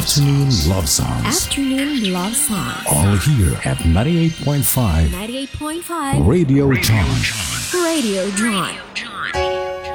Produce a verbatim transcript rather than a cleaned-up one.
Afternoon Love Songs. Afternoon Love Songs. All here at ninety-eight point five ninety-eight point five Radio John. Radio John.